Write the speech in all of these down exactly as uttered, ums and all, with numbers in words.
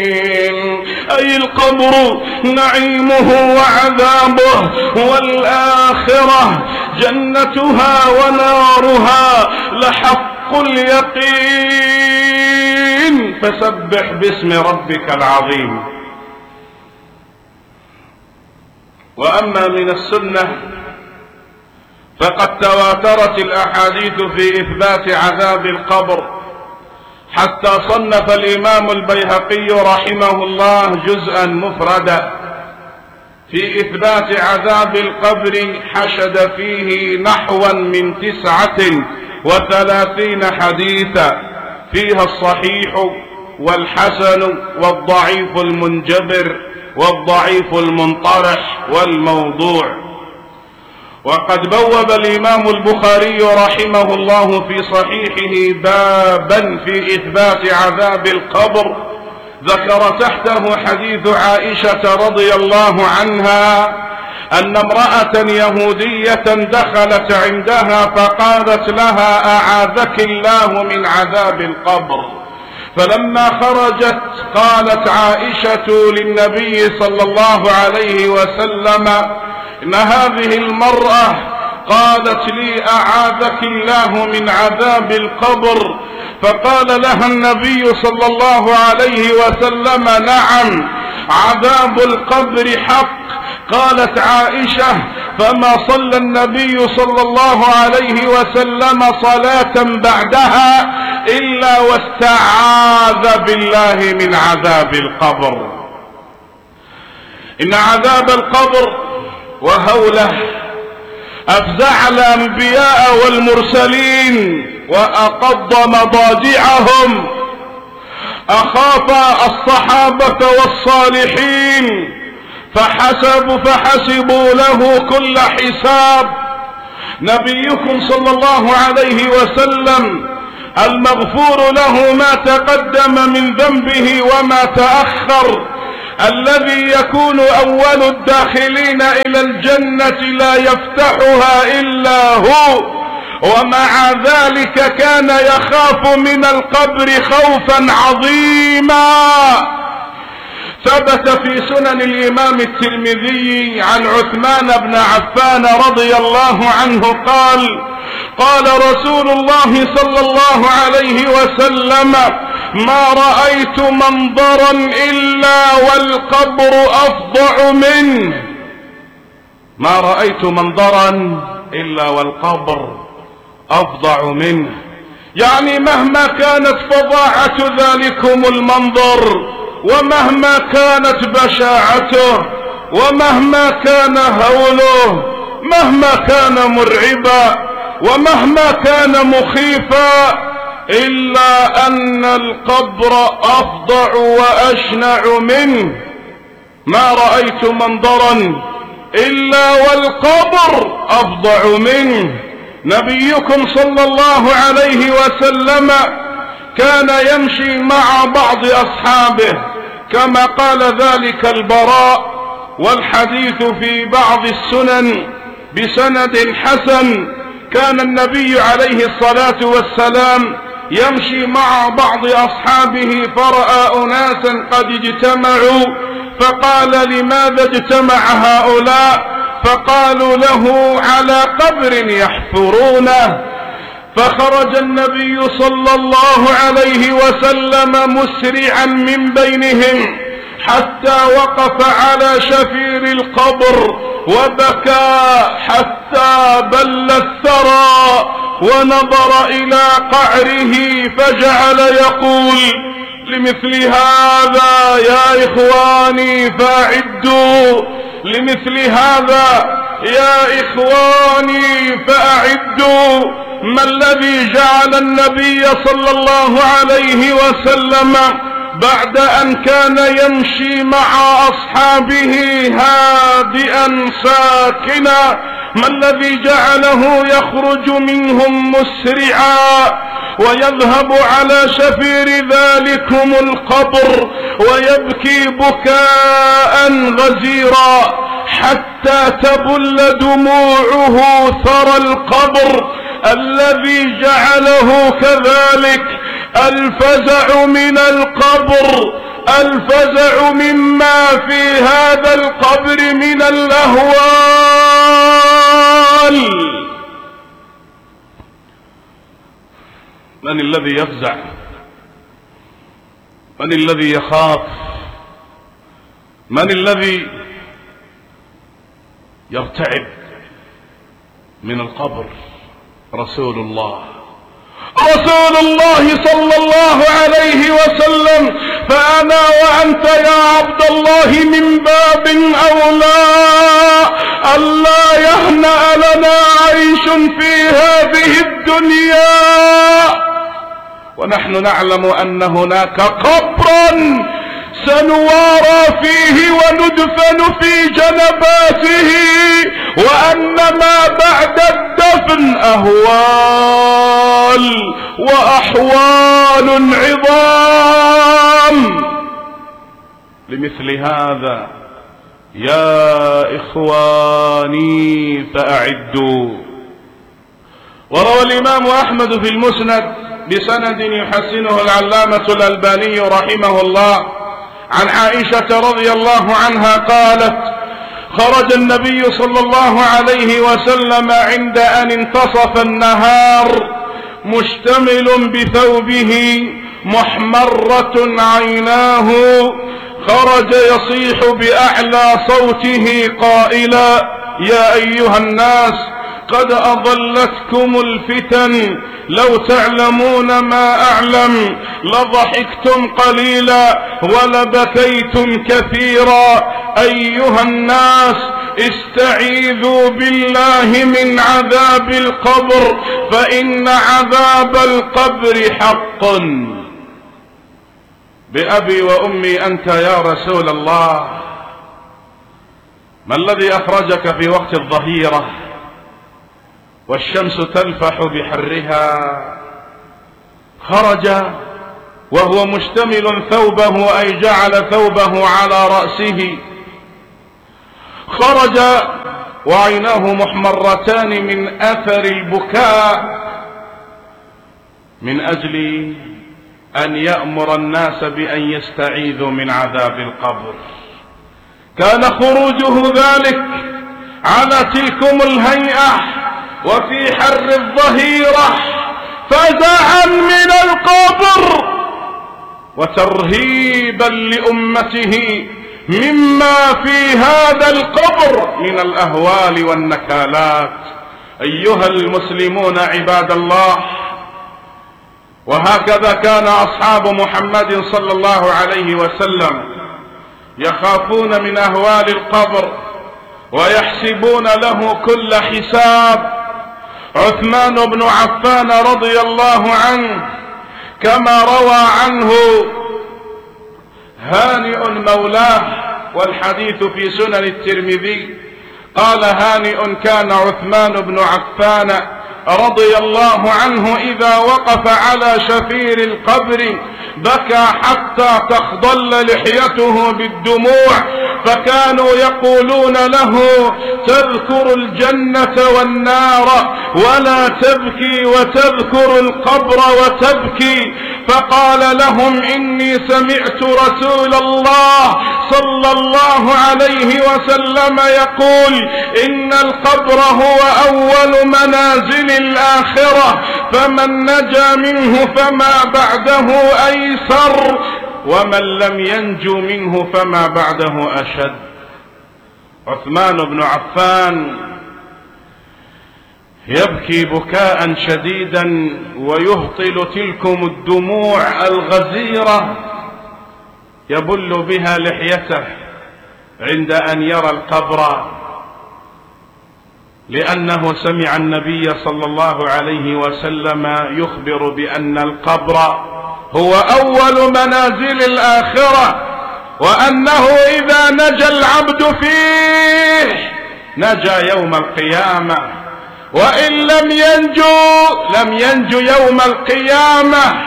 أي القبر نعيمه وعذابه، والآخرة جنتها ونارها لحق اليقين. فسبح باسم ربك العظيم. وأما من السنة فقد تواترت الأحاديث في إثبات عذاب القبر، حتى صنف الإمام البيهقي رحمه الله جزءا مفردا في إثبات عذاب القبر، حشد فيه نحوا من تسعة وثلاثين حديثا، فيها الصحيح والحسن والضعيف المنجبر والضعيف المنطرح والموضوع. وقد بوب الإمام البخاري رحمه الله في صحيحه بابا في إثبات عذاب القبر، ذكر تحته حديث عائشة رضي الله عنها أن امرأة يهودية دخلت عندها فقالت لها: أعاذك الله من عذاب القبر. فلما خرجت قالت عائشة للنبي صلى الله عليه وسلم: إن هذه المرأة قالت لي: أعاذك الله من عذاب القبر. فقال لها النبي صلى الله عليه وسلم: نعم، عذاب القبر حق. قالت عائشة: فما صلى النبي صلى الله عليه وسلم صلاة بعدها إلا واستعاذ بالله من عذاب القبر. إن عذاب القبر وهوله أفزع الأنبياء والمرسلين وأقض مضاجعهم، أخاف الصحابة والصالحين فحسبوا فحسبوا له كل حساب. نبيكم صلى الله عليه وسلم المغفور له ما تقدم من ذنبه وما تأخر، الذي يكون أول الداخلين إلى الجنة لا يفتحها إلا هو، ومع ذلك كان يخاف من القبر خوفا عظيما. ثبت في سنن الإمام الترمذي عن عثمان بن عفان رضي الله عنه قال: قال رسول الله صلى الله عليه وسلم: ما رأيت منظرا إلا والقبر أفظع منه. ما رأيت منظرا إلا والقبر أفظع منه، يعني مهما كانت فظاعة ذلكم المنظر، ومهما كانت بشاعته، ومهما كان هوله، مهما كان مرعبا، ومهما كان مخيفا، إلا أن القبر أفظع وأشنع منه. ما رأيت منظرا إلا والقبر أفظع منه. نبيكم صلى الله عليه وسلم كان يمشي مع بعض أصحابه كما قال ذلك البراء، والحديث في بعض السنن بسند حسن. كان النبي عليه الصلاة والسلام يمشي مع بعض أصحابه فرأى أناسا قد اجتمعوا، فقال: لماذا اجتمع هؤلاء؟ فقالوا له: على قبر يحفرونه. فخرج النبي صلى الله عليه وسلم مسرعا من بينهم حتى وقف على شفير القبر وبكى حتى بل الثرى، ونظر إلى قعره فجعل يقول: لمثل هذا يا إخواني فأعدوا، لمثل هذا يا إخواني فأعدوا. ما الذي جعل النبي صلى الله عليه وسلم بعد أن كان يمشي مع أصحابه هادئا ساكنا، ما الذي جعله يخرج منهم مسرعا ويذهب على شفير ذلكم القبر ويبكي بكاء غزيرا حتى تبل دموعه ثرى القبر؟ الذي جعله كذلك الفزع من القبر الفزع مما في هذا القبر من الأهوال. من الذي يفزع؟ من الذي يخاف؟ من الذي يرتعب من القبر؟ رسول الله، رسول الله صلى الله عليه وسلم. فأنا وأنت يا عبد الله من باب أولى ألا يهنأ لنا عيش في هذه الدنيا ونحن نعلم أن هناك قبرا سنوارى فيه وندفن في جنباته، وأن ما بعد الدفن أهوال وأحوال عظام. لمثل هذا يا إخواني فأعدوا. وروى الإمام أحمد في المسند بسند يحسنه العلامة الألباني رحمه الله عن عائشة رضي الله عنها قالت: خرج النبي صلى الله عليه وسلم عند أن انتصف النهار مشتمل بثوبه محمرة عيناه، خرج يصيح بأعلى صوته قائلا: يا أيها الناس قد أضلتكم الفتن، لو تعلمون ما أعلم لضحكتم قليلا ولبكيتم كثيرا. أيها الناس استعيذوا بالله من عذاب القبر، فإن عذاب القبر حق. بأبي وأمي أنت يا رسول الله، ما الذي أخرجك في وقت الظهيرة والشمس تلفح بحرها؟ خرج وهو مشتمل ثوبه، أي جعل ثوبه على رأسه، خرج وعيناه محمرتان من أثر البكاء من أجل أن يأمر الناس بأن يستعيذوا من عذاب القبر. كان خروجه ذلك على تلكم الهيئة وفي حر الظهيرة فزعا من القبر وترهيبا لأمته مما في هذا القبر من الأهوال والنكالات. أيها المسلمون عباد الله، وهكذا كان أصحاب محمد صلى الله عليه وسلم يخافون من أهوال القبر ويحسبون له كل حساب. عثمان بن عفان رضي الله عنه كما روى عنه هانئ مولاه، والحديث في سنن الترمذي، قال هانئ: كان عثمان بن عفان رضي الله عنه إذا وقف على شفير القبر بكى حتى تخضل لحيته بالدموع، فكانوا يقولون له: تذكر الجنة والنار ولا تبكي، وتذكر القبر وتبكي. فقال لهم: إني سمعت رسول الله صلى الله عليه وسلم يقول: إن القبر هو أول منازل الآخرة، فمن نجا منه فما بعده أيسر، ومن لم ينجو منه فما بعده أشد. عثمان بن عفان يبكي بكاء شديدا ويهطل تلكم الدموع الغزيرة يبل بها لحيته عند أن يرى القبر، لأنه سمع النبي صلى الله عليه وسلم يخبر بأن القبر هو أول منازل الآخرة، وأنه إذا نجا العبد فيه نجا يوم القيامة، وإن لم ينجو لم ينجو يوم القيامة.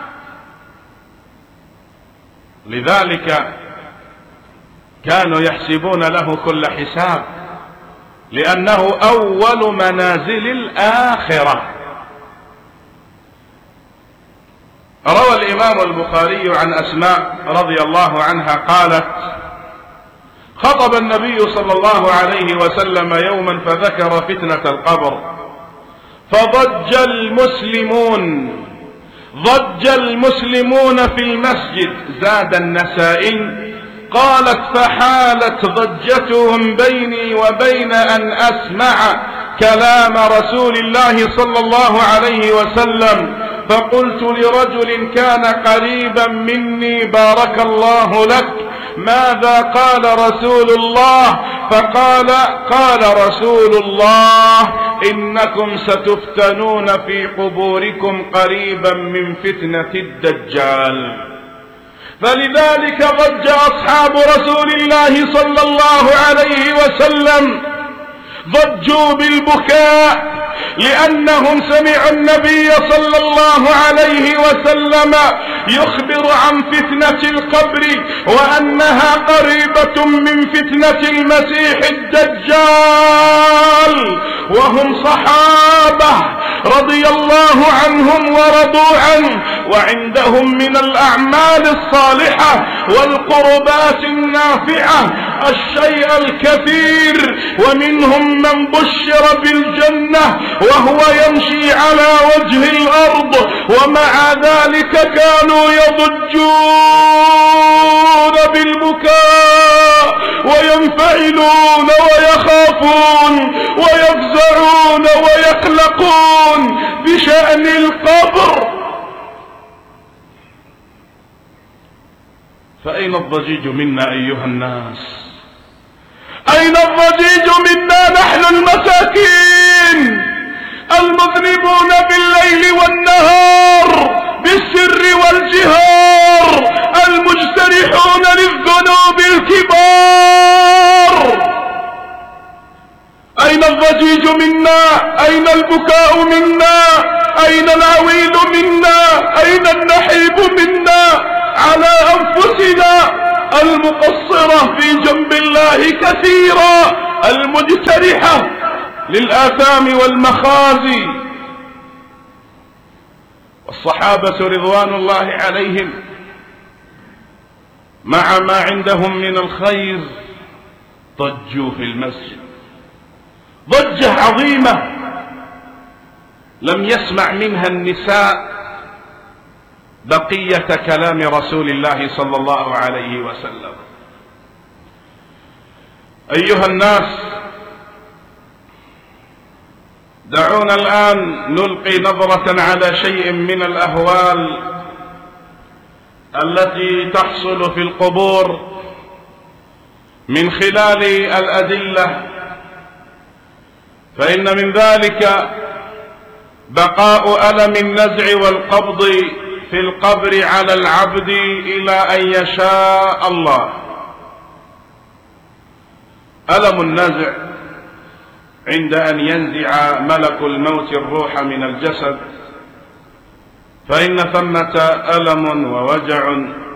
لذلك كانوا يحسبون له كل حساب، لأنه أول منازل الآخرة. روى الإمام البخاري عن أسماء رضي الله عنها قالت: خطب النبي صلى الله عليه وسلم يوما فذكر فتنة القبر، فضج المسلمون ضج المسلمون في المسجد. زاد النسائي قالت: فحالت ضجتهم بيني وبين أن أسمع كلام رسول الله صلى الله عليه وسلم، فقلت لرجل كان قريبا مني: بارك الله لك، ماذا قال رسول الله؟ فقال: قال رسول الله: إنكم ستفتنون في قبوركم قريبا من فتنة الدجال. فلذلك ضج أصحاب رسول الله صلى الله عليه وسلم، ضجوا بالبكاء، لأنهم سمعوا النبي صلى الله عليه وسلم يخبر عن فتنة القبر وأنها قريبة من فتنة المسيح الدجال، وهم صحابة رضي الله عنهم ورضوا عنه، وعندهم من الأعمال الصالحة والقربات النافعة الشيء الكثير، ومنهم من بشر بالجنة وهو يمشي على وجه الأرض، ومع ذلك كانوا يضجون بالبكاء وينفعلون ويخافون ويفزعون ويقلقون بشأن القبر. فأين الضجيج منا أيها الناس؟ أين الضجيج منا نحن المساكين المذنبون بالليل والنهار بالسر والجهار، المجترحون للذنوب الكبار؟ أين الضجيج منا؟ أين البكاء منا؟ أين العويل منا؟ أين النحيب منا على أنفسنا المقصرة في جنب الله كثيرا، المجترحة للآثام والمخازي؟ والصحابة رضوان الله عليهم مع ما عندهم من الخير ضجوا في المسجد ضجة عظيمة لم يسمع منها النساء بقية كلام رسول الله صلى الله عليه وسلم. أيها الناس، دعونا الآن نلقي نظرة على شيء من الأهوال التي تحصل في القبور من خلال الأدلة، فإن من ذلك بقاء ألم النزع والقبض في القبر على العبد إلى أن يشاء الله. ألم النزع عند أن ينزع ملك الموت الروح من الجسد، فإن ثمة ألم ووجع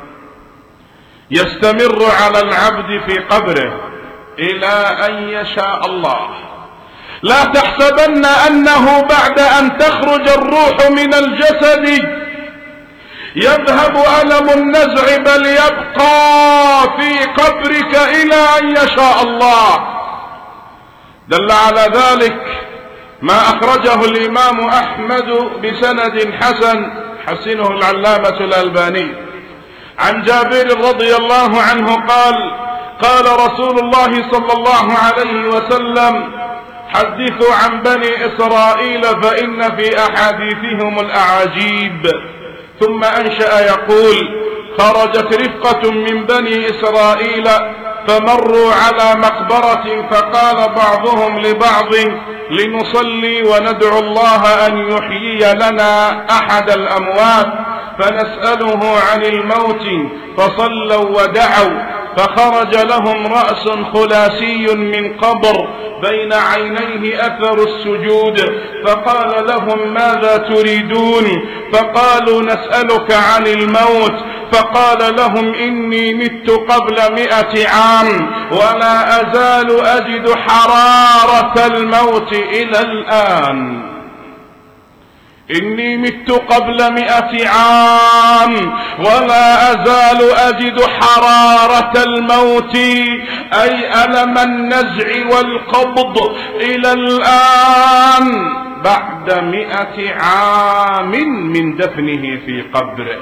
يستمر على العبد في قبره إلى أن يشاء الله. لا تحسبن أنه بعد أن تخرج الروح من الجسد يذهب ألم النزع، بل يبقى في قبرك إلى أن يشاء الله. دل على ذلك ما أخرجه الإمام أحمد بسند حسن حسنه العلامة الألباني عن جابر رضي الله عنه قال: قال رسول الله صلى الله عليه وسلم: حدثوا عن بني إسرائيل فإن في أحاديثهم الأعاجيب. ثم أنشأ يقول: خرجت رفقة من بني إسرائيل فمروا على مقبرة، فقال بعضهم لبعض: لنصلي وندعو الله أن يحيي لنا أحد الأموات فنسأله عن الموت. فصلوا ودعوا، فخرج لهم رأس خلاسي من قبر بين عينيه أثر السجود، فقال لهم: ماذا تريدون؟ فقالوا: نسألك عن الموت. فقال لهم: إني مت قبل مئة عام ولا أزال أجد حرارة الموت إلى الآن. إني مت قبل مئة عام ولا أزال أجد حرارة الموت أي ألم النزع والقبض إلى الآن بعد مئة عام من دفنه في قبره.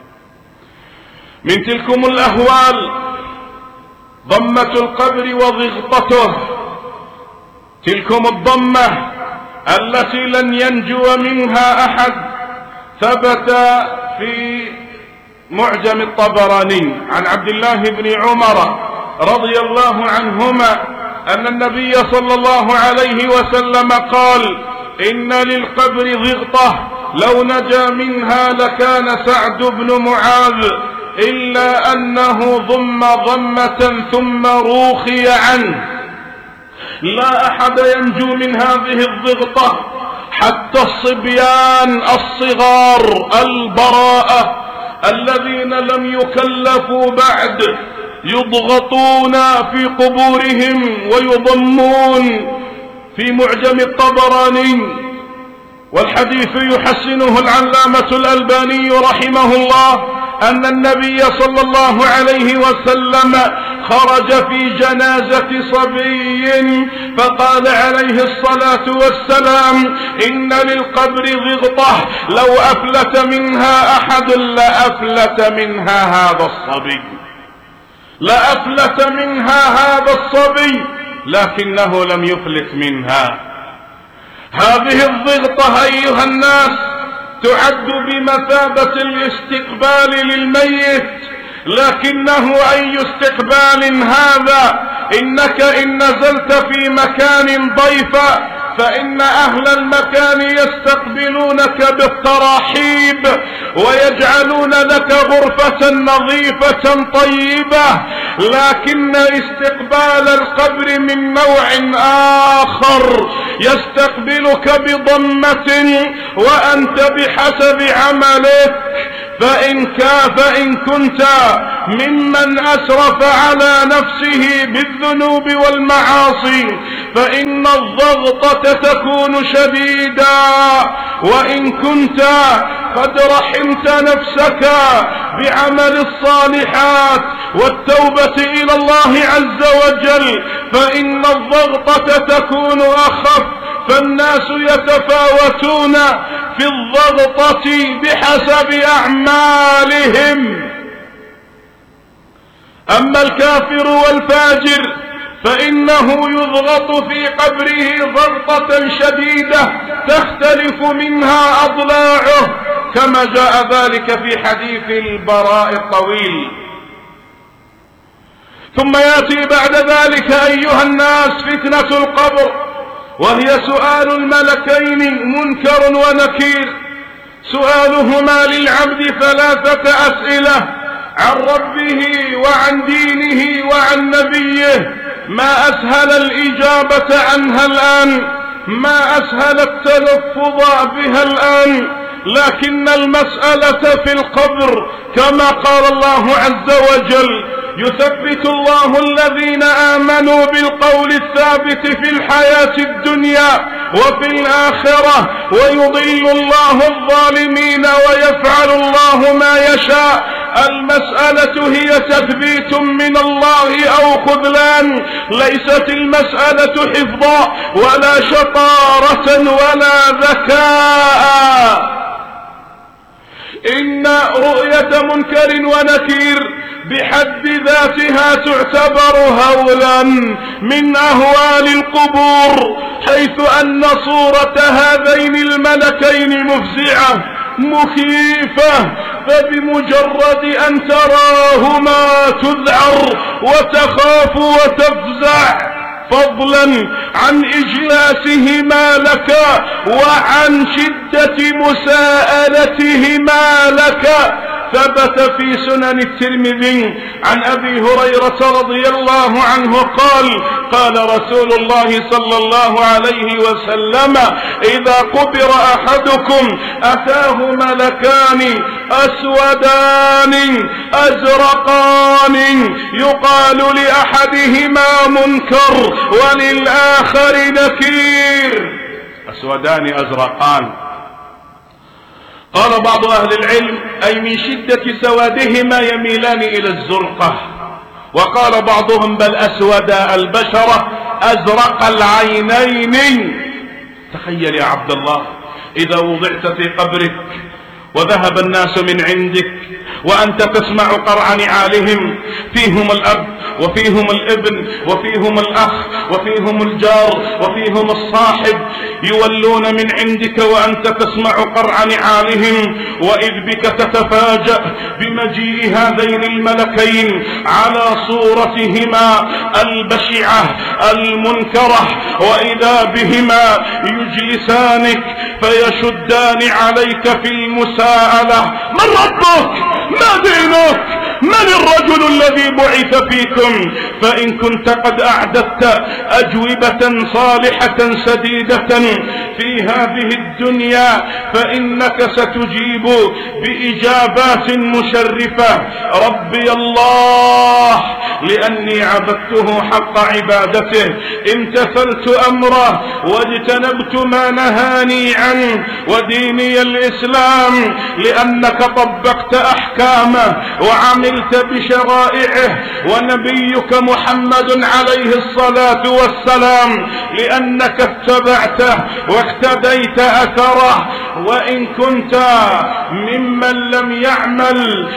من تلكم الأهوال ضمة القبر وضغطته، تلكم الضمة التي لن ينجو منها أحد. ثبت في معجم الطبراني عن عبد الله بن عمر رضي الله عنهما أن النبي صلى الله عليه وسلم قال: إن للقبر ضغطة لو نجا منها لكان سعد بن معاذ، إلا أنه ضم ضمة ثم روخي عنه. لا أحد ينجو من هذه الضغطة حتى الصبيان الصغار البراءة الذين لم يكلفوا بعد يضغطون في قبورهم ويضمون. في معجم الطبراني، والحديث يحسنه العلامة الألباني رحمه الله، أن النبي صلى الله عليه وسلم خرج في جنازة صبي فقال عليه الصلاة والسلام: إن للقبر ضغطة لو أفلت منها أحد لأفلت منها هذا الصبي، لأفلت منها هذا الصبي، لكنه لم يفلت منها. هذه الضغطة أيها الناس تعد بمثابة الاستقبال للميت، لكنه أي استقبال هذا؟ إنك إن نزلت في مكان ضيفا فإن أهل المكان يستقبلونك بالتراحيب ويجعلون لك غرفة نظيفة طيبة، لكن استقبال القبر من نوع آخر، يستقبلك بضمة وأنت بحسب عملك. فإن فإن كنت ممن أسرف على نفسه بالذنوب والمعاصي فإن الضغطة تكون شديدة، وإن كنت قد رحمت نفسك بعمل الصالحات والتوبة إلى الله عز وجل فإن الضغطة تكون أخف. فالناس يتفاوتون في الضغطة بحسب أعمالهم. أما الكافر والفاجر فإنه يضغط في قبره ضغطة شديدة تختلف منها أضلاعه، كما جاء ذلك في حديث البراء الطويل. ثم يأتي بعد ذلك أيها الناس فتنة القبر، وهي سؤال الملكين منكر ونكير. سؤالهما للعبد ثلاثة أسئلة عن ربه وعن دينه وعن نبيه، ما أسهل الإجابة عنها الآن، ما أسهل التلفظ بها الآن، لكن المسألة في القبر كما قال الله عز وجل: يثبت الله الذين آمنوا بالقول الثابت في الحياة الدنيا وفي الآخرة ويضل الله الظالمين ويفعل الله ما يشاء. المسألة هي تثبيت من الله أو خذلان، ليست المسألة حفظا ولا شطارة ولا ذكاء. إن رؤية منكر ونكير بحد ذاتها تعتبر هولا من أهوال القبور، حيث أن صورة هذين الملكين مفزعة مخيفة، فبمجرد أن تراهما تذعر وتخاف وتفزع، فضلا عن إجلاسهما لك وعن شدة مساءلتهما لك. ثبت في سنن الترمذي عن أبي هريرة رضي الله عنه قال: قال رسول الله صلى الله عليه وسلم: إذا قبر أحدكم أتاه ملكان أسودان أزرقان يقال لأحدهما منكر وللآخر نكير. أسودان أزرقان، قال بعض أهل العلم أي من شدة سوادهما يميلان إلى الزرقة، وقال بعضهم بل أسود البشرة أزرق العينين. تخيل يا عبد الله إذا وضعت في قبرك وذهب الناس من عندك وأنت تسمع قرع نعالهم، فيهم الأب وفيهم الابن وفيهم الأخ وفيهم الجار وفيهم الصاحب، يولون من عندك وأنت تسمع قرع نعالهم، وإذ بك تتفاجأ بمجيء هذين الملكين على صورتهما البشعة المنكرة، وإذا بهما يجلسانك فيشدان عليك في المساءلة: من ربك؟ ما دينك؟ من الرجل الذي بعث فيكم؟ فإن كنت قد أعددت أجوبة صالحة سديدة في هذه الدنيا فإنك ستجيب بإجابات مشرفة: ربي الله لأني عبدته حق عبادته، امتثلت أمره واجتنبت ما نهاني عنه، وديني الإسلام لأنك طبقت أحكامه وعملت بشرائعه، ونبيك محمد عليه الصلاة والسلام لأنك اتبعته واقتديت أثره. وإن كنت ممن لم يعمل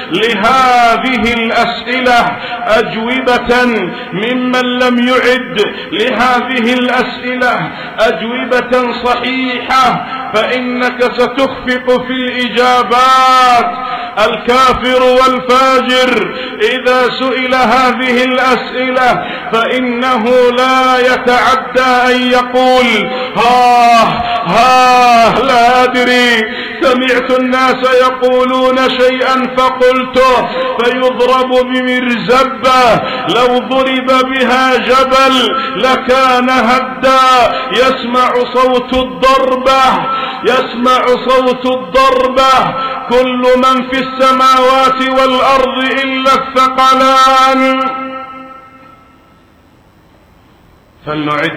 لهذه الأسئلة أجوبة، ممن لم يعد لهذه الأسئلة أجوبة صحيحة، فإنك ستخفق في الإجابات. الكافر والفاجر إذا سئل هذه الأسئلة فإنه لا يتعدى أن يقول: ها ها لا أدري، سمعت الناس يقولون شيئا فقلته، فيضرب بمرزبة لو ضرب بها جبل لكان هدا. يسمع صوت الضربة، يسمع صوت الضربة كل من في السماوات والأرض إلا الثقلان. فلنعد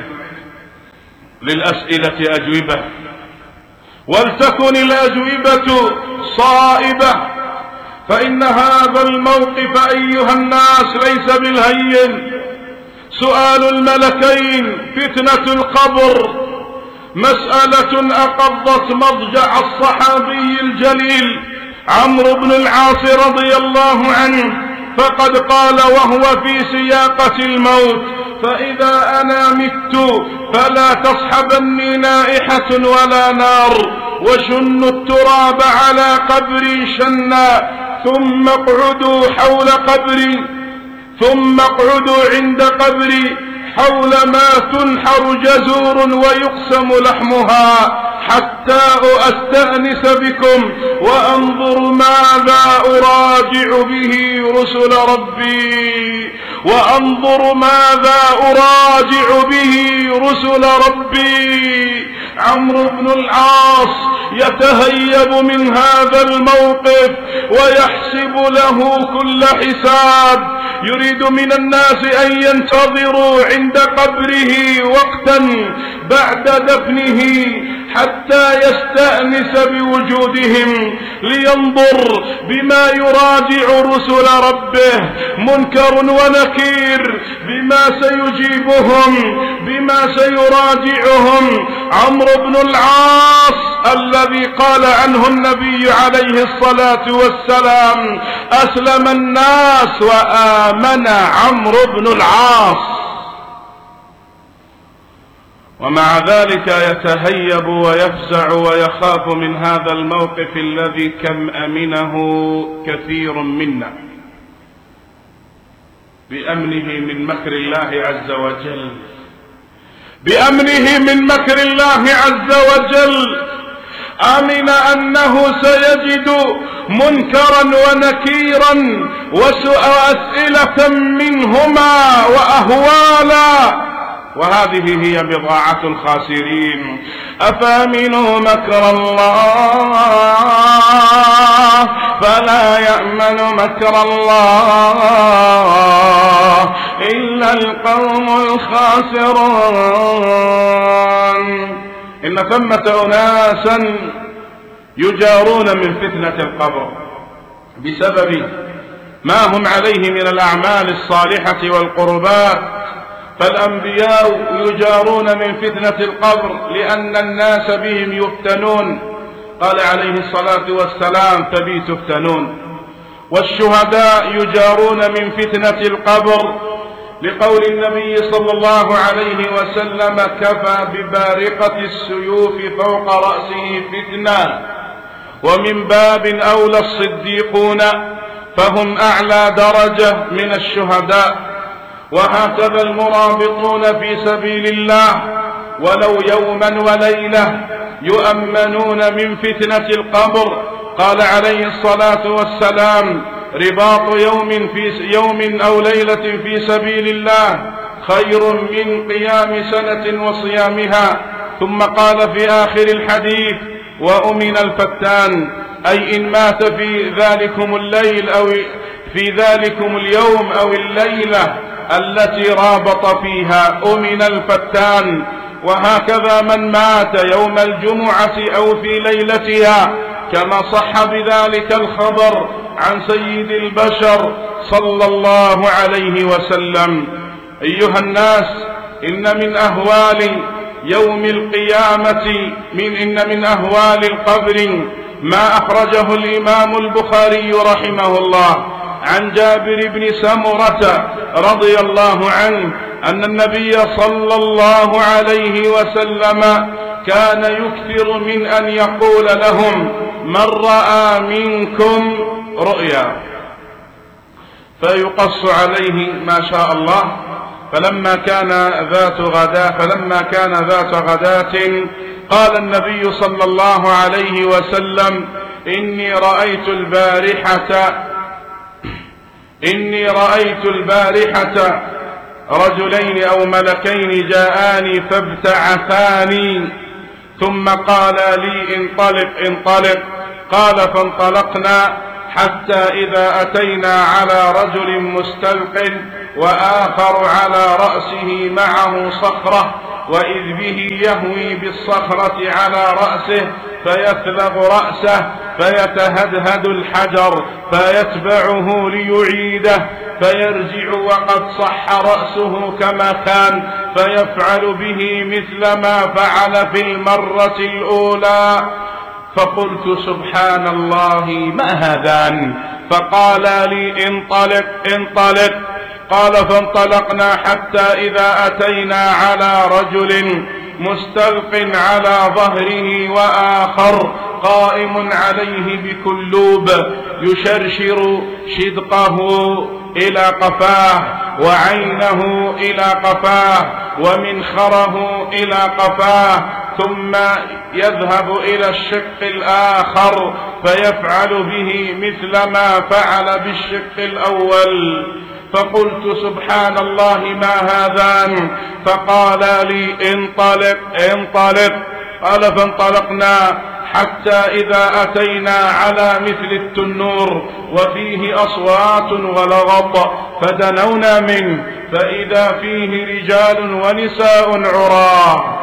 للأسئلة أجوبة، ولتكن الأجوبة صائبة، فإن هذا الموقف أيها الناس ليس بالهين. سؤال الملكين، فتنة القبر، مسألة أقضت مضجع الصحابي الجليل عمرو بن العاص رضي الله عنه، فقد قال وهو في سياقة الموت: فإذا أنا مت فلا تصحبني نائحة ولا نار، وشنوا التراب على قبري شنا، ثم اقعدوا حول قبري، ثم اقعدوا عند قبري حول ما تنحر جزور ويقسم لحمها، حتى أستأنس بكم وأنظر ماذا أراجع به رسل ربي، وأنظر ماذا أراجع به رسل ربي. عمرو بن العاص يتهيب من هذا الموقف ويحسب له كل حساب، يريد من الناس أن ينتظروا عند قبره وقتا بعد دفنه حتى يستأنس بوجودهم، لينظر بما يراجع رسل ربه، منكر ونكير، بما سيجيبهم، بما سيراجعهم. عمرو بن العاص الذي قال عنه النبي عليه الصلاة والسلام: أسلم الناس وآمن عمرو بن العاص، ومع ذلك يتهيب ويفزع ويخاف من هذا الموقف الذي كم أمنه كثير منا بأمنه من مكر الله عز وجل، بأمنه من مكر الله عز وجل. أمن أنه سيجد منكرا ونكيرا وأسئلة منهما وأهوالا، وهذه هي بضاعة الخاسرين. أفأمنوا مكر الله فلا يأمن مكر الله إلا القوم الخاسرون. إن ثمة أناسا يجارون من فتنة القبر بسبب ما هم عليه من الأعمال الصالحة والقربات. فالأنبياء يجارون من فتنة القبر لأن الناس بهم يفتنون، قال عليه الصلاة والسلام فبي تفتنون. والشهداء يجارون من فتنة القبر لقول النبي صلى الله عليه وسلم كفى ببارقة السيوف فوق رأسه فتنة. ومن باب أولى الصديقون فهم أعلى درجة من الشهداء. وهكذا المرابطون في سبيل الله ولو يوما وليلة يؤمنون من فتنة القبر. قال عليه الصلاة والسلام رباط يوم في يوم أو ليلة في سبيل الله خير من قيام سنة وصيامها. ثم قال في آخر الحديث وأمن الفتان، أي إن مات في ذلكم الليل أو في ذلكم اليوم أو الليلة التي رابط فيها أمن الفتان. وهكذا من مات يوم الجمعة أو في ليلتها كما صح بذلك الخبر عن سيد البشر صلى الله عليه وسلم. أيها الناس، إن من أهوال يوم القيامة من إن من أهوال القبر ما أخرجه الإمام البخاري رحمه الله عن جابر بن سمرة رضي الله عنه أن النبي صلى الله عليه وسلم كان يكثر من أن يقول لهم من رأى منكم رؤيا فيقص عليه ما شاء الله. فلما كان ذات غداة فلما كان ذات غداة قال النبي صلى الله عليه وسلم إني رأيت البارحة إني رأيت البارحة رجلين أو ملكين جاءاني فابتعثاني ثم قال لي انطلق انطلق. قال فانطلقنا حتى إذا أتينا على رجل مستلق وآخر على رأسه معه صخرة، وإذ به يهوي بالصخرة على رأسه فيثلغ رأسه فيتهدهد الحجر فيتبعه ليعيده فيرجع وقد صح رأسه كما كان فيفعل به مثل ما فعل في المرة الأولى. فقلت سبحان الله ما هذان؟ فقال لي انطلق انطلق. قال فانطلقنا حتى إذا أتينا على رجل مستلق على ظهره وآخر قائم عليه بكلوب يشرشر شدقه إلى قفاه وعينه إلى قفاه ومنخره إلى قفاه، ثم يذهب إلى الشق الآخر فيفعل به مثل ما فعل بالشق الأول. فقلت سبحان الله ما هذان؟ فقال لي انطلق انطلق. قال فانطلقنا حتى إذا أتينا على مثل التنور وفيه أصوات ولغط فدنونا منه فإذا فيه رجال ونساء عراة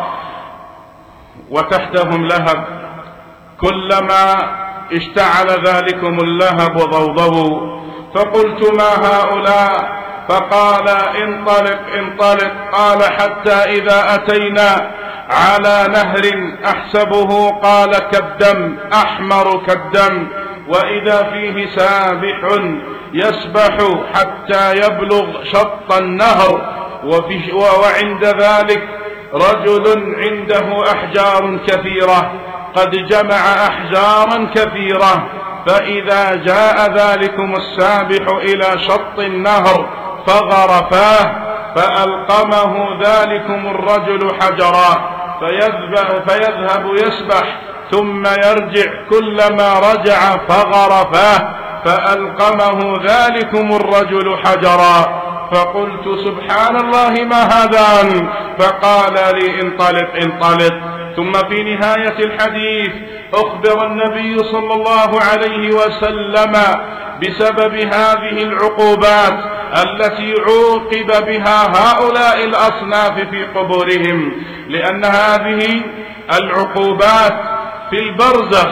وتحتهم لهب، كلما اشتعل ذلكم اللهب ضوضوا. فقلت ما هؤلاء؟ فقال انطلق انطلق. قال حتى إذا أتينا على نهر أحسبه قال كالدم أحمر كالدم، وإذا فيه سابح يسبح حتى يبلغ شط النهر، وعند ذلك رجل عنده أحجار كثيرة قد جمع أحجارا كثيرة، فإذا جاء ذلكم السابح إلى شط النهر فغرفاه فألقمه ذلكم الرجل حجرا فيذهب يسبح ثم يرجع، كلما رجع فغرفاه فألقمه ذلكم الرجل حجرا. فقلت سبحان الله ما هذان؟ فقال لي انطلق انطلق. ثم في نهاية الحديث أخبر النبي صلى الله عليه وسلم بسبب هذه العقوبات التي عوقب بها هؤلاء الأصناف في قبورهم، لأن هذه العقوبات في البرزخ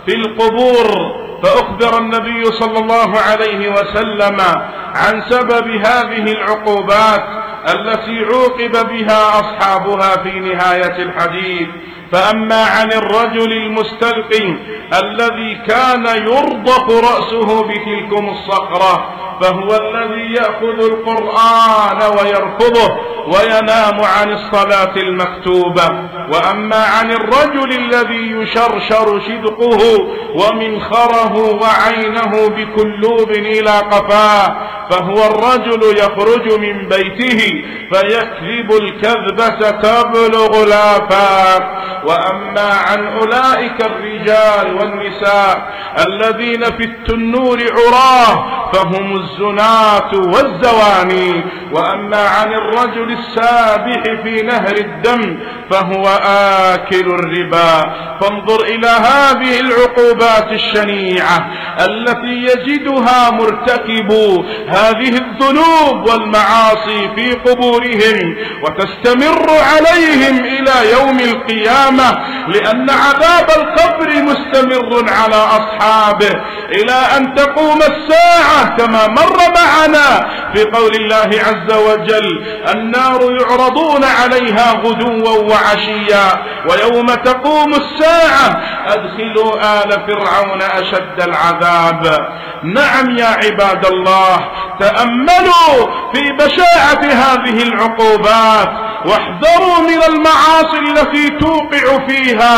في القبور. فأخبر النبي صلى الله عليه وسلم عن سبب هذه العقوبات التي عوقب بها أصحابها في نهاية الحديث. فأما عن الرجل المستلقي الذي كان يرضخ رأسه بتلكم الصخرة فهو الذي يأخذ القرآن ويرفضه وينام عن الصلاة المكتوبة. وأما عن الرجل الذي يشرشر شدقه ومنخره وعينه بكلوب إلى قفاه فهو الرجل يخرج من بيته فيكذب الكذبة تبلغ الآفاق. وأما عن أولئك الرجال والنساء الذين في التنور عراه فهم الزناة والزواني. وأما عن الرجل السابح في نهر الدم فهو آكل الربا. فانظر إلى هذه العقوبات الشنيعة التي يجدها مرتكبو هذه الذنوب والمعاصي في قبورهم وتستمر عليهم إلى يوم القيامة، لأن عذاب القبر مستمر على أصحابه إلى أن تقوم الساعة، كما مر معنا في قول الله عز وجل: النار يعرضون عليها غدوا وعشيا ويوم تقوم الساعة أدخلوا آل فرعون أشد العذاب. نعم يا عباد الله، تأملوا في بشاعة هذه العقوبات واحذروا من المعاصي التي توقع فيها.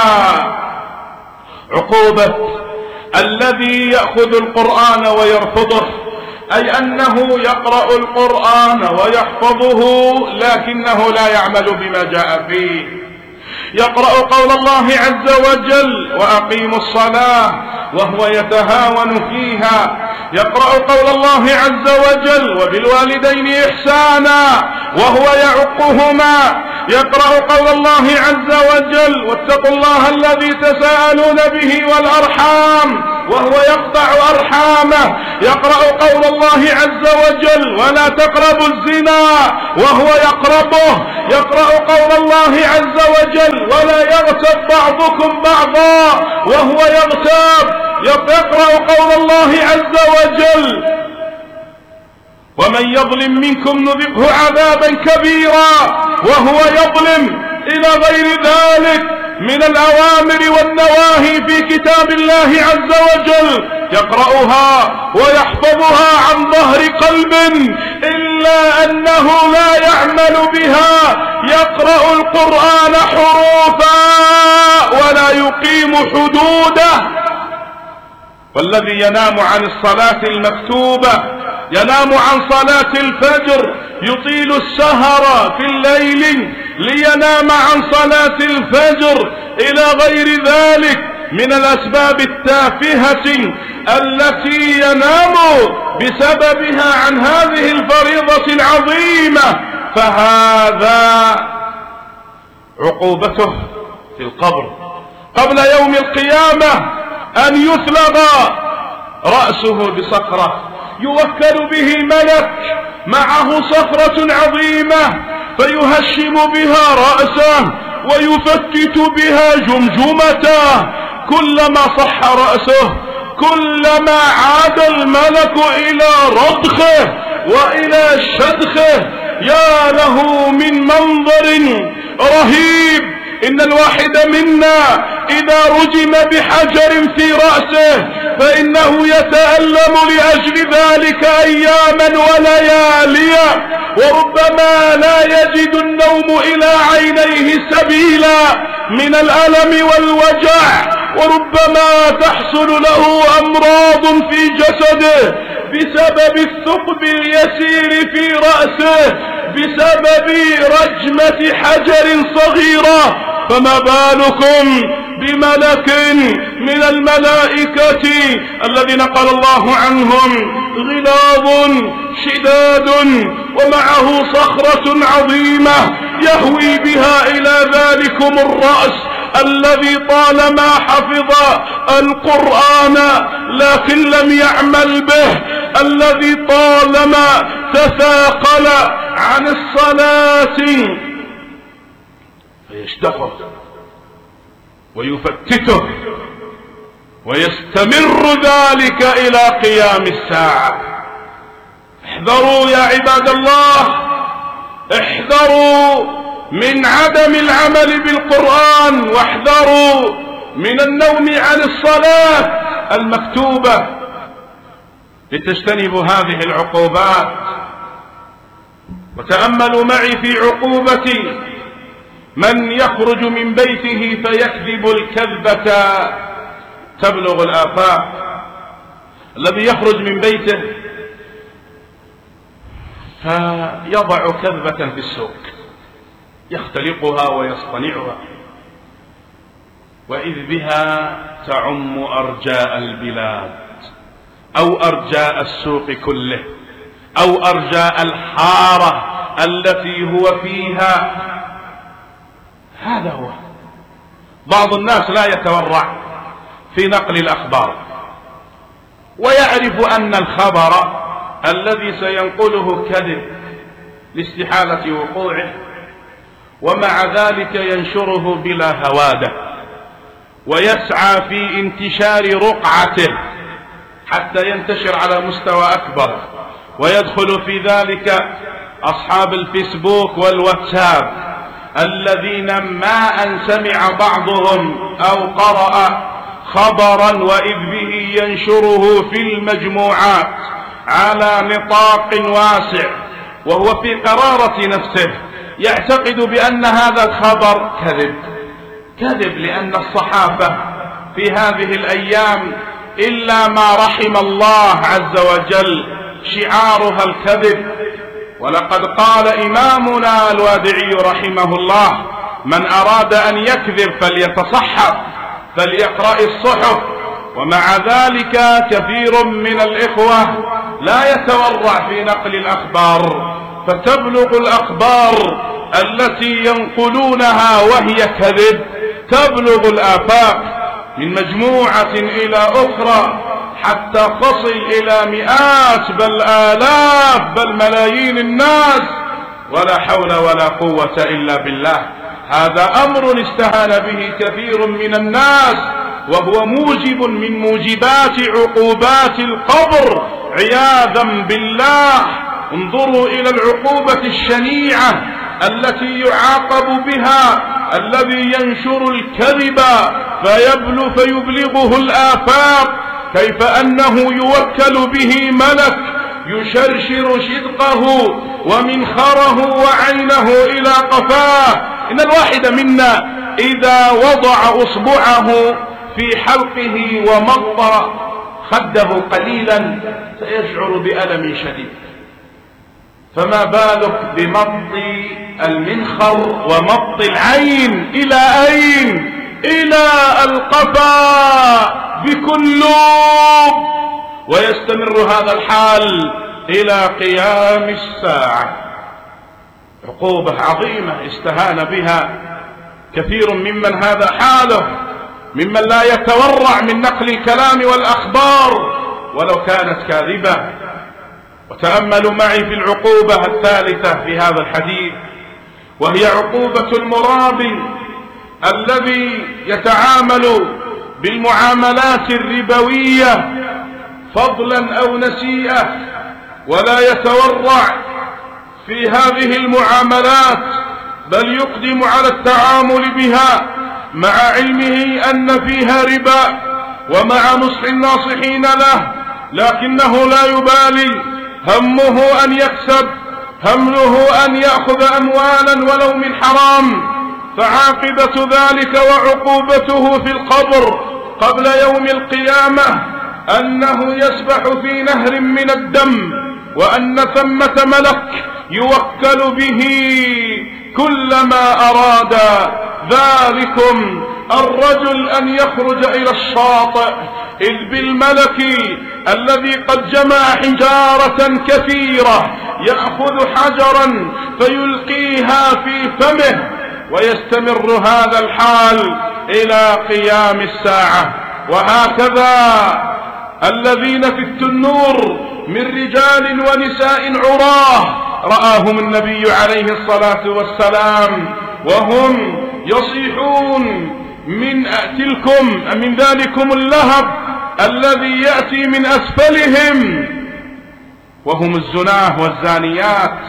عقوبة الذي يأخذ القرآن ويرفضه، أي أنه يقرأ القرآن ويحفظه لكنه لا يعمل بما جاء فيه. يقرأ قول الله عز وجل: وأقيموا الصلاة، وهو يتهاون فيها. يقرأ قول الله عز وجل: وبالوالدين إحسانا، وهو يعقهما. يقرأ قول الله عز وجل: واتقوا الله الذي تساءلون به والأرحام، وهو يقطع أرحامه. يقرأ قول الله عز وجل: ولا تقربوا الزنا، وهو يقربه. يقرأ قول الله عز وجل: ولا يغتب بعضكم بعضا، وهو يغتاب. يقرأ قول الله عز وجل: ومن يظلم منكم نذقه عذابا كبيرا، وهو يظلم. إلى غير ذلك من الأوامر والنواهي في كتاب الله عز وجل يقرأها ويحفظها عن ظهر قلب، إلا أنه لا يعمل بها. يقرأ القرآن حروفا ولا يقيم حدوده. والذي ينام عن الصلاة المكتوبة، ينام عن صلاة الفجر، يطيل السهر في الليل لينام عن صلاة الفجر، إلى غير ذلك من الأسباب التافهة التي ينام بسببها عن هذه الفريضة العظيمة، فهذا عقوبته في القبر قبل يوم القيامة أن يثلغ رأسه بصخرة يوكل به ملك معه صخرة عظيمة فيهشم بها رأسه ويفتت بها جمجمته. كلما صح رأسه كلما عاد الملك إلى رضخه وإلى شدخه. يا له من منظر رهيب. إن الواحد منا إذا رجم بحجر في رأسه فإنه يتألم لأجل ذلك أياما ولياليا، وربما لا يجد النوم إلى عينيه سبيلا من الألم والوجع، وربما تحصل له أمراض في جسده بسبب الثقب اليسير في رأسه بسبب رجمة حجر صغيرة، فما بالكم بملك من الملائكة الذين قال الله عنهم غلاظ شداد ومعه صخرة عظيمة يهوي بها إلى ذلكم الرأس الذي طالما حفظ القرآن لكن لم يعمل به، الذي طالما تثاقل عن الصلاة فيشتغل ويفتته ويستمر ذلك إلى قيام الساعة. احذروا يا عباد الله، احذروا من عدم العمل بالقرآن، واحذروا من النوم عن الصلاة المكتوبة لتجتنبوا هذه العقوبات. وتأملوا معي في عقوبة من يخرج من بيته فيكذب الكذبة تبلغ الآفاق. الذي يخرج من بيته فيضع كذبة في السوق يختلقها ويصطنعها، وإذ بها تعم أرجاء البلاد أو أرجاء السوق كله أو أرجاء الحارة التي هو فيها. هذا هو. بعض الناس لا يتورع في نقل الأخبار، ويعرف أن الخبر الذي سينقله كذب لاستحالة وقوعه، ومع ذلك ينشره بلا هوادة ويسعى في انتشار رقعته حتى ينتشر على مستوى أكبر، ويدخل في ذلك أصحاب الفيسبوك والواتساب الذين ما أن سمع بعضهم أو قرأ خبرا وإذ به ينشره في المجموعات على نطاق واسع، وهو في قرارة نفسه يعتقد بأن هذا الخبر كذب. كذب لأن الصحافة في هذه الأيام إلا ما رحم الله عز وجل شعارها الكذب. ولقد قال إمامنا الوادعي رحمه الله: من أراد أن يكذب فليتصحف، فليقرأ الصحف. ومع ذلك كثير من الإخوة لا يتورع في نقل الأخبار، فتبلغ الأخبار التي ينقلونها وهي كذب تبلغ الآفاق من مجموعة إلى أخرى، حتى تصل إلى مئات بل آلاف بل ملايين الناس، ولا حول ولا قوة إلا بالله. هذا أمر استهان به كثير من الناس، وهو موجب من موجبات عقوبات القبر عياذا بالله. انظروا إلى العقوبة الشنيعة التي يعاقب بها الذي ينشر الكذب فيبلغ فيبلغه الآفاق، كيف أنه يوكل به ملك يشرشر شدقه ومنخره وعينه إلى قفاه. إن الواحد منا إذا وضع أصبعه في حلقه ومط خده قليلا سيشعر بألم شديد، فما بالك بمط المنخر ومط العين إلى أين؟ إلى القفا بكل لوب، ويستمر هذا الحال إلى قيام الساعة. عقوبة عظيمة استهان بها كثير ممن هذا حاله، ممن لا يتورع من نقل الكلام والأخبار ولو كانت كاذبة. وتأملوا معي في العقوبة الثالثة في هذا الحديث، وهي عقوبة المرابي الذي يتعامل بالمعاملات الربوية فضلا أو نسيئة، ولا يتورع في هذه المعاملات بل يقدم على التعامل بها مع علمه أن فيها ربا ومع نصح الناصحين له، لكنه لا يبالي، همه أن يكسب، همه أن يأخذ أموالا ولو من حرام. فعاقبة ذلك وعقوبته في القبر قبل يوم القيامة أنه يسبح في نهر من الدم، وأن ثمة ملك يوكل به كلما أراد ذلكم الرجل أن يخرج إلى الشاطئ، إذ بالملك الذي قد جمع حجارة كثيرة يأخذ حجرا فيلقيها في فمه، ويستمر هذا الحال إلى قيام الساعة. وهكذا الذين في التنور من رجال ونساء عراه رآهم النبي عليه الصلاة والسلام وهم يصيحون من تلكم من ذلكم اللهب الذي يأتي من أسفلهم وهم الزناه والزانيات.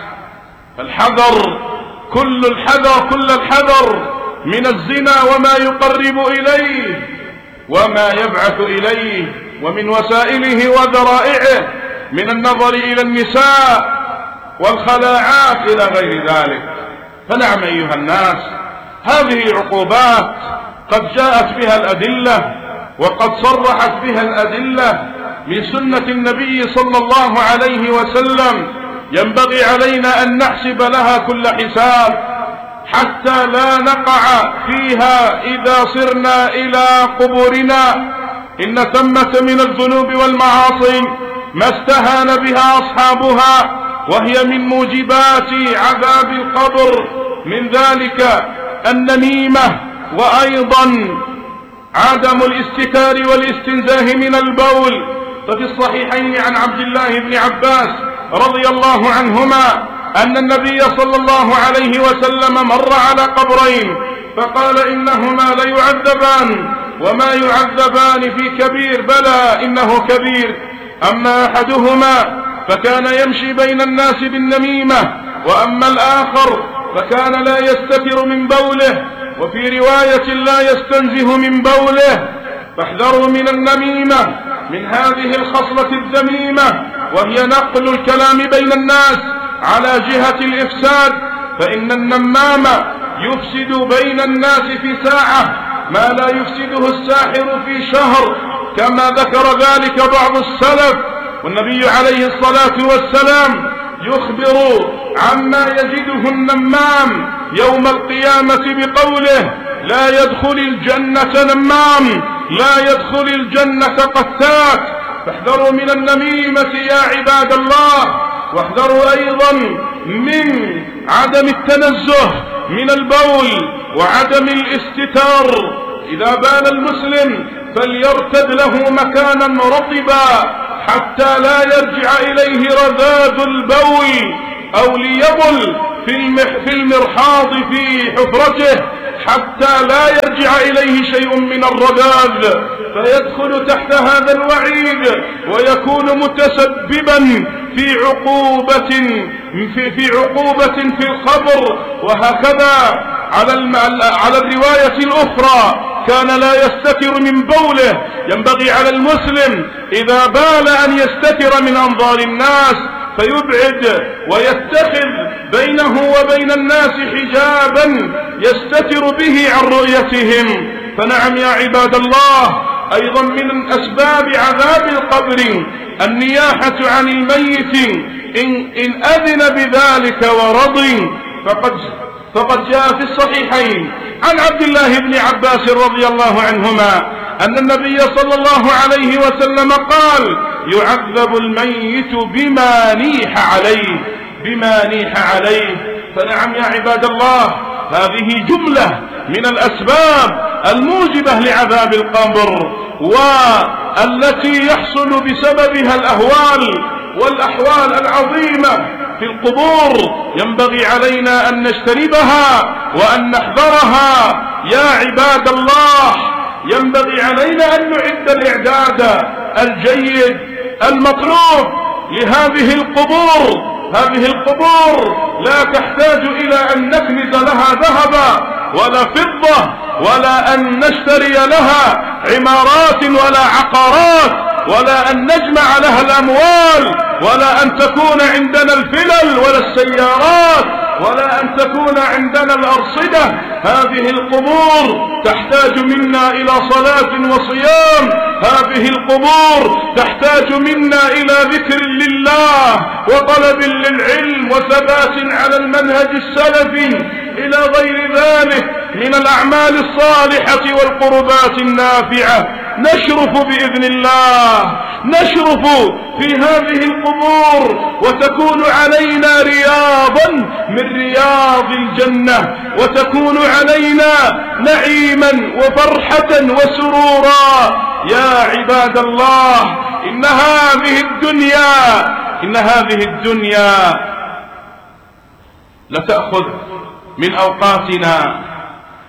فالحذر، كل الحذر كل الحذر من الزنا وما يقرب إليه وما يبعث إليه، ومن وسائله وذرائعه من النظر إلى النساء والخلاعات إلى غير ذلك. فنعم أيها الناس، هذه عقوبات قد جاءت بها الأدلة وقد صرحت بها الأدلة من سنة النبي صلى الله عليه وسلم، ينبغي علينا أن نحسب لها كل حساب حتى لا نقع فيها إذا صرنا إلى قبورنا. إن ثمة من الذنوب والمعاصي ما استهان بها أصحابها، وهي من موجبات عذاب القبر، من ذلك النميمة، وأيضا عدم الاستتار والاستنزاه من البول. ففي الصحيحين عن عبد الله بن عباس رضي الله عنهما أن النبي صلى الله عليه وسلم مر على قبرين فقال إنهما ليعذبان وما يعذبان في كبير، بلى إنه كبير. أما أحدهما فكان يمشي بين الناس بالنميمة، وأما الآخر فكان لا يستتر من بوله، وفي رواية لا يستنزه من بوله. فاحذروا من النميمة، من هذه الخصلة الذميمة، وهي نقل الكلام بين الناس على جهة الإفساد. فإن النمام يفسد بين الناس في ساعة ما لا يفسده الساحر في شهر، كما ذكر ذلك بعض السلف. والنبي عليه الصلاة والسلام يخبر عما يجده النمام يوم القيامة بقوله: لا يدخل الجنة نمام، لا يدخل الجنة قتات. فاحذروا من النميمة يا عباد الله، واحذروا أيضا من عدم التنزه من البول وعدم الاستتار. إذا بال المسلم فليرتد له مكانا رطبا حتى لا يرجع إليه رذاذ البول، أو ليبل في المرحاض في حفرته حتى لا يرجع إليه شيء من الرذاذ، فيدخل تحت هذا الوعيد ويكون متسببا في عقوبة في, في عقوبة في القبر. وهكذا على, على الرواية الأخرى كان لا يستتر من بوله. ينبغي على المسلم إذا بال أن يستتر من أنظار الناس، فيبعد ويتخذ بينه وبين الناس حجابا يستتر به عن رؤيتهم. فنعم يا عباد الله، أيضا من أسباب عذاب القبر النياحة عن الميت إن, إن أذن بذلك ورضي. فقد, فقد جاء في الصحيحين عن عبد الله بن عباس رضي الله عنهما أن النبي صلى الله عليه وسلم قال: يعذب الميت بما نيح عليه، بما نيح عليه. فنعم يا عباد الله، هذه جملة من الأسباب الموجبة لعذاب القبر، والتي يحصل بسببها الأهوال والأحوال العظيمة في القبور. ينبغي علينا أن نجتنبها وأن نحذرها يا عباد الله. ينبغي علينا أن نعد الإعداد الجيد المطلوب لهذه القبور. هذه القبور لا تحتاج إلى أن نكنز لها ذهبا ولا فضة، ولا أن نشتري لها عمارات ولا عقارات، ولا أن نجمع لها الأموال، ولا أن تكون عندنا الفلل ولا السيارات، ولا أن تكون عندنا الأرصدة. هذه القبور تحتاج منا إلى صلاة وصيام، هذه القبور تحتاج منا إلى ذكر لله وطلب للعلم وثبات على المنهج السلفي، إلى غير ذلك من الأعمال الصالحة والقربات النافعة. نشرف بإذن الله، نشرف في هذه القبور، وتكون علينا رياضا من رياض الجنة، وتكون علينا نعيما وفرحة وسرورا. يا عباد الله، إن هذه الدنيا إن هذه الدنيا لتأخذ من أوقاتنا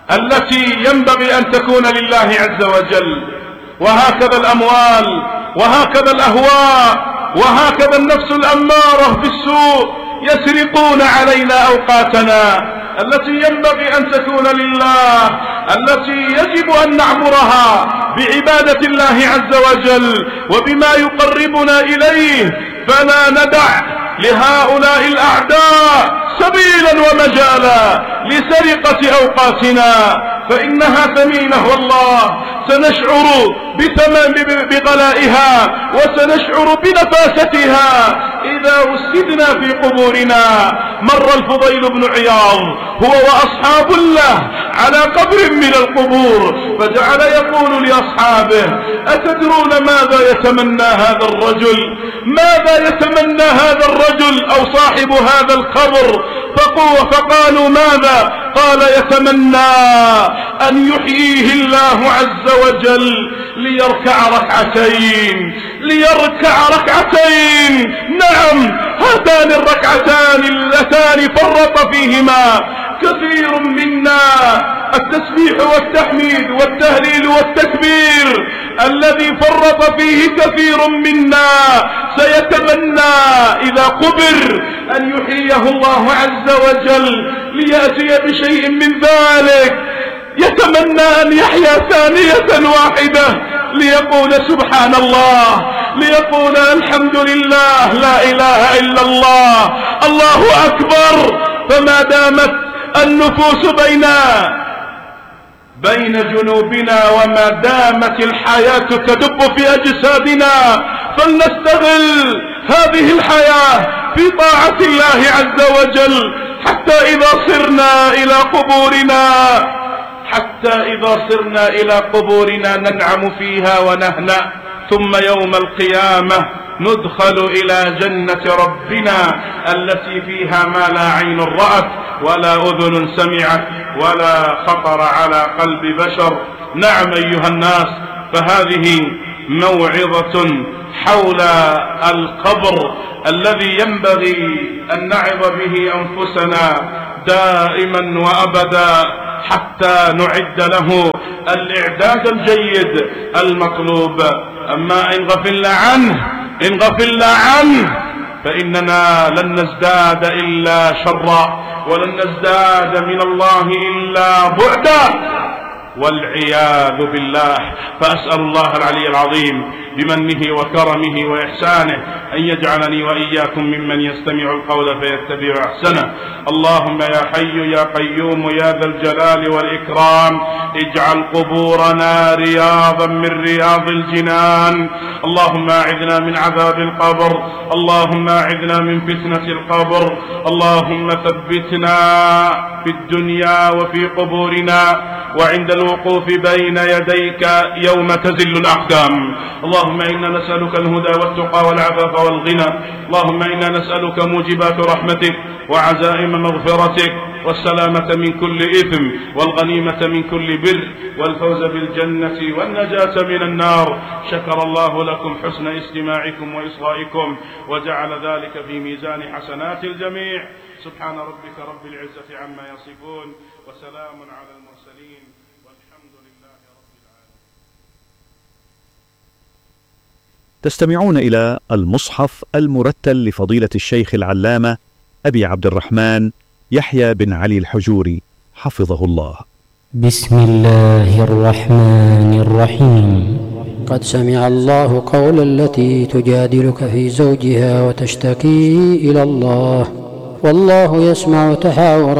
التي ينبغي أن تكون لله عز وجل. وهكذا الأموال، وهكذا الأهواء، وهكذا النفس الأمارة بالسوء يسرقون علينا أوقاتنا التي ينبغي أن تكون لله، التي يجب أن نعمرها بعبادة الله عز وجل وبما يقربنا إليه، فلا ندع لهؤلاء الأعداء سبيلا ومجالا لسرقة أوقاتنا، فإنها ثمينة والله. سنشعر بغلائها وسنشعر بنفاستها إذا وسدنا في قبورنا. مر الفضيل بن عياض هو وأصحاب له على قبر من القبور، فجعل يقول لأصحابه: أتدرون ماذا يتمنى هذا الرجل؟ ماذا يتمنى هذا الرجل أو صاحب هذا القبر؟ فقالوا: ماذا؟ قال: يتمنى أن يحييه الله عز وجل ليركع ركعتين، ليركع ركعتين. نعم، هاتان الركعتان اللتان فرط فيهما كثير منا، التسبيح والتحميد والتهليل والتكبير الذي فرط فيه كثير منا سيتمنى إذا قبر أن يحييه الله عز وجل ليأتي بشيء من ذلك. يتمنى أن يحيا ثانية واحدة ليقول سبحان الله، ليقول الحمد لله، لا إله إلا الله، الله أكبر. فما دامت النفوس بين بين جنوبنا وما دامت الحياة تدب في أجسادنا، فلنستغل هذه الحياة في طاعة الله عز وجل حتى إذا صرنا إلى قبورنا حتى إذا صرنا إلى قبورنا ننعم فيها ونهنأ، ثم يوم القيامة ندخل إلى جنة ربنا التي فيها ما لا عين رأت ولا أذن سمعت ولا خطر على قلب بشر. نعم أيها الناس، فهذه موعظة حول القبر الذي ينبغي أن نعظ به أنفسنا دائما وأبدا حتى نعد له الإعداد الجيد المطلوب. أما إن غفلنا عنه إن غفلنا عنه فإننا لن نزداد إلا شرا، ولن نزداد من الله إلا بعدا والعياذ بالله. فأسأل الله العلي العظيم بمنه وكرمه وإحسانه أن يجعلني وإياكم ممن يستمع القول فيتبع أحسنه. اللهم يا حي يا قيوم يا ذا الجلال والإكرام، اجعل قبورنا رياضا من رياض الجنان. اللهم أعذنا من عذاب القبر، اللهم أعذنا من فتنة القبر، اللهم ثبتنا في الدنيا وفي قبورنا وعند الوقوف بين يديك يوم تزل الأقدام. اللهم إنا نسألك الهدى والتقى والعفاف والغنى، اللهم إنا نسألك موجبات رحمتك وعزائم مغفرتك والسلامة من كل إثم والغنيمة من كل بر والفوز بالجنة والنجاة من النار. شكر الله لكم حسن استماعكم وإصغائكم وجعل ذلك في ميزان حسنات الجميع. سبحان ربك رب العزة عما يصفون وسلام على المرسلين والحمد لله رب العالمين. تستمعون إلى المصحف المرتل لفضيلة الشيخ العلامة أبي عبد الرحمن يحيى بن علي الحجوري حفظه الله. بسم الله الرحمن الرحيم. قد سمع الله قول التي تجادلك في زوجها وتشتكي إلى الله والله يسمع تحاوركما